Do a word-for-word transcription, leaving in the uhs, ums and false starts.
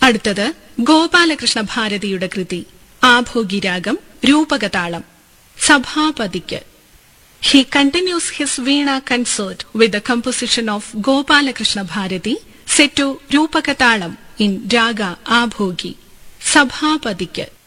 അടുത്തത് ഗോപാലകൃഷ്ണ ഭാരതിയുടെ കൃതി ആഭോഗിരാഗം രൂപകതാളം. സഭാപതിക്ക്. He continues his Veena concert with the composition of Gopalakrishna Bharati set to Rupakatalam in Raga Abhogi. Sabhapadiക്ക്.